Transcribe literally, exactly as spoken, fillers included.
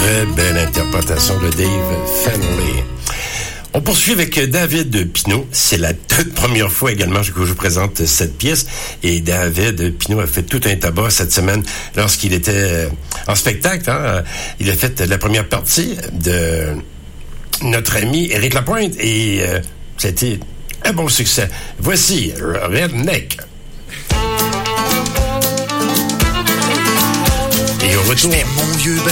Très belle interprétation de Dave Fenley. On poursuit avec David Pinault. C'est la toute première fois également que je vous présente cette pièce. Et David Pinault a fait tout un tabac cette semaine lorsqu'il était en spectacle. Hein. Il a fait la première partie de notre ami Éric Lapointe et euh, ça a été un bon succès. Voici Redneck. Et au retour... Mon vieux